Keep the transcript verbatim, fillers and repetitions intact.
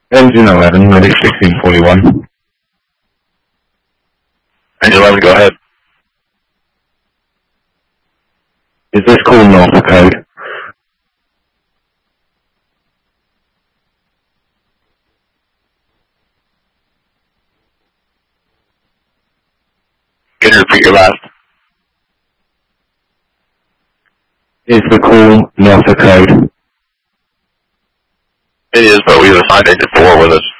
Engine eleven, medic sixteen forty-one. Engine eleven, go ahead. Is this call not a code? Can you repeat your last? Is the call not a code? It is, but we have assigned Engine four with us.